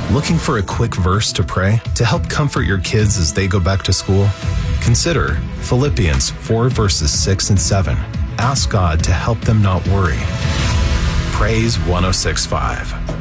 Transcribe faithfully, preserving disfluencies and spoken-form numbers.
Looking for a quick verse to pray to help comfort your kids as they go back to school? Consider Philippians four verses six and seven. Ask God to help them not worry. Praise one oh six point five.